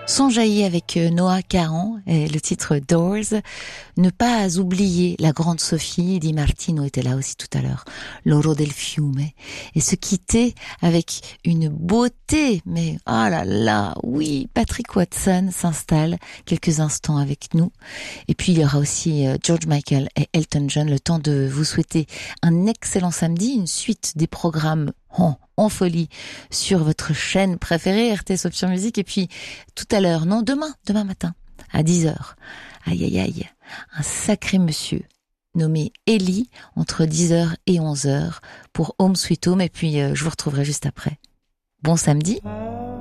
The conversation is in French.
Son jaillit avec Noah Kahan et le titre Doors. Ne pas oublier la grande Sophie, Di Martino était là aussi tout à l'heure. L'Oro del Fiume. Et se quitter avec une beauté. Mais oh là là, oui, Patrick Watson s'installe quelques instants avec nous. Et puis il y aura aussi George Michael et Elton John. Le temps de vous souhaiter un excellent samedi, une suite des programmes en folie sur votre chaîne préférée, RTS Option Musique. Et puis tout à l'heure, non, demain matin, à 10h. Aïe aïe aïe, un sacré monsieur nommé Ellie entre 10h et 11h pour Home Sweet Home. Et puis je vous retrouverai juste après. Bon samedi.